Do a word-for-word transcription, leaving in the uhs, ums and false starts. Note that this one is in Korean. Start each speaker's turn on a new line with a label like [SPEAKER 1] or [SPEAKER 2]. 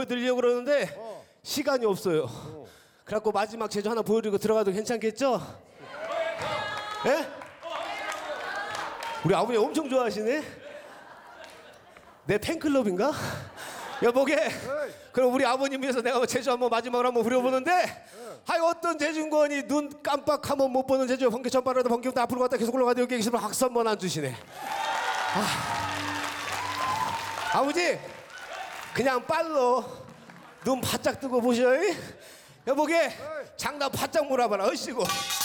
[SPEAKER 1] 보여드리려고 그러는데
[SPEAKER 2] 어.
[SPEAKER 1] 시간이 없어요.
[SPEAKER 2] 어.
[SPEAKER 1] 그래갖고 마지막 제주 하나 보여드리고 들어가도 괜찮겠죠? 예? 우리 아버님 엄청 좋아하시네? 내 팬클럽인가? 여보게, 그럼 우리 아버님 위해서 내가 제주 한번 마지막으로 한번 부려보는데, 하이 어떤 제주인권이 눈 깜빡하면 못 보는 제주 번개 전파라도 번개부터 앞으로 갔다 계속 올라가다 여기 계시면 박수 한번 안 주시네. 아. 아버지, 그냥 빨로 눈 바짝 뜨고 보셔. 여보게, 장난 바짝 몰아봐라. 어이씨고.